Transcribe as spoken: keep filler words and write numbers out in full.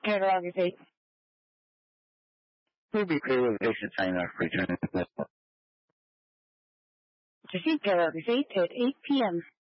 Catalogicate. We'll be clear with exit sign off return. Proceed catalogicate at eight p.m.